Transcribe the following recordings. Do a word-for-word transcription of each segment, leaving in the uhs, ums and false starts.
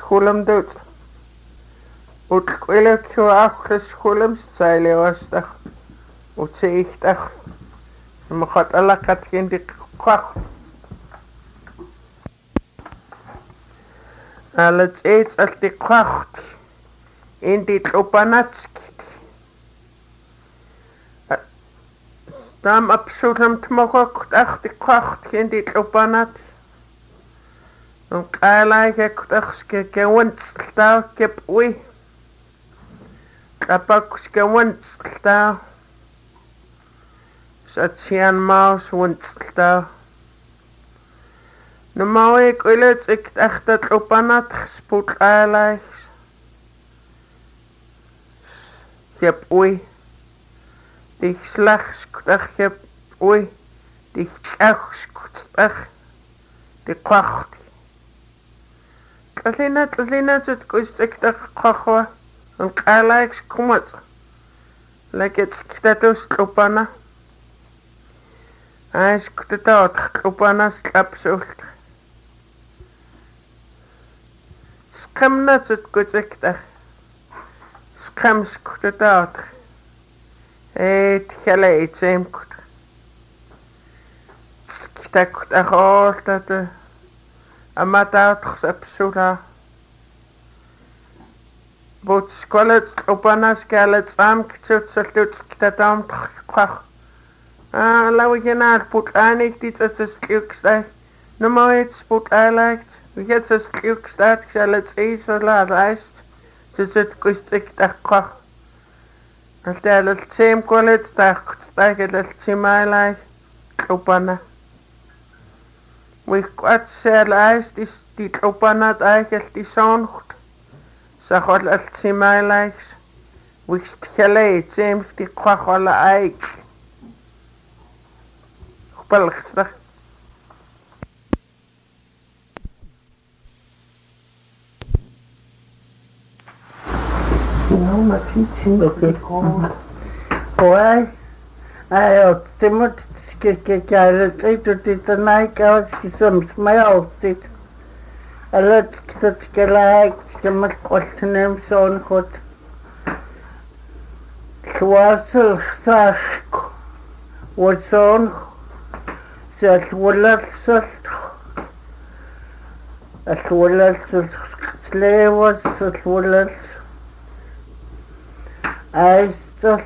Schulem doet. Utquille kio achre schulem style wastach. Utzichtach. Ma gaat alla katjen die kwach. Alles eet als die kwacht. In die tropanatski. Tam absurdum tmogok ach die kwacht in die tropanat. Und kailai ach gewunstel kep ui. Kapak gewunstel. Satsian maus wunstel. Nu mau ik willet ik echt dat tropanat gespoed kailai. Kep ui. Die slagskutach heb ui, die slagskutach, die kwacht. Tlina, tlina, zit kustik de kwachwa, en kaalaik skumat. Lek het skitatus klopana. Hij skitatus klopana slapsult. Skemna zit kustik de. Skem skitatus. Het geleid zijn goed. Kita kuta hoort dat de amata gesepsura. Boot skolet opana skalet am ktsut slut kita tam kwach. Ah, lawe je naar put anik dit het is klukstay. No maar put aileicht. Wie het is klukstad skalet is so laat reist. Dus het kust ik daar kwach. Als de hele team kolet staat, staat het hele team eigenlijk opana. We kwart zeer lijst is die opana het eigenlijk die zo'n goed. Zag het hele team eigenlijk. We geleid team die kwach alle eik. Gepelgstag. No, maar fietsen. Oké. Hoi. Hij timot gekijkt. Ik doe dit en ik als je soms mij altijd. En dat ik dat gelijk. Je moet kort nemen zo'n goed. Zwaasel zag. Wat zo'n. Zet wollert zult. Het wollert zult. Sleeuwers het wollert. Hij stelt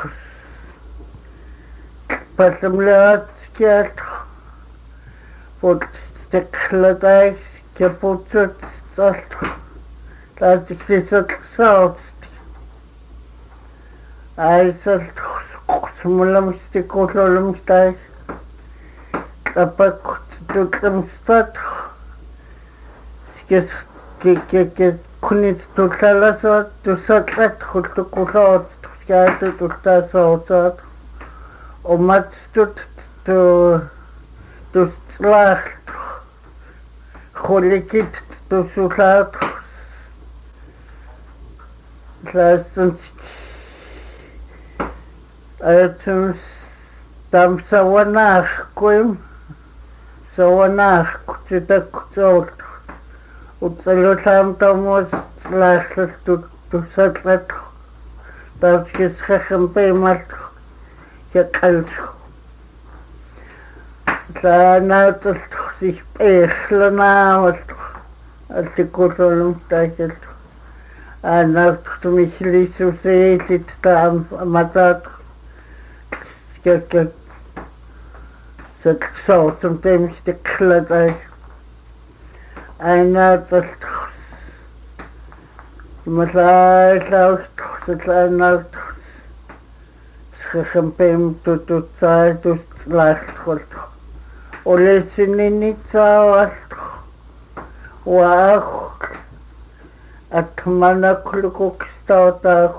pas hem laat skert voor de kledij kapot stelt dat ik dit het zout hij stelt smulam stikolam stai kapak doet hem stad skes ke ke ke kunit totaal zo dus het het goed te koelen ja het doet dat zo dat om het doet te dus slag gelukkig dus zo laat laatstens het is dan zo naar kwam zo naar kunt het zo Utsalotam Thomas laslas tu tu satlat dat je schegem pemat je kalt na dat zich pechlen na wat als je kortolum stajt en dat tu mich liso se dit tam matat je je zet zo sometimes de kledij Einer das Masai laut das einer schempem tu tu sai tu last hol ole sinni tsawas wa atmana klukuk stata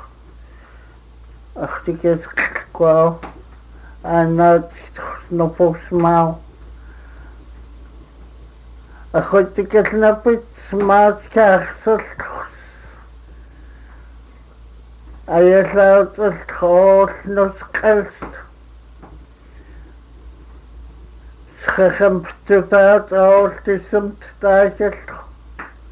achtikes kwa ana no posmau Goed, ik heb snap het smaak kaarsel. Hij zou het groot nog kerst. Schempt te paard, al het is om te staan.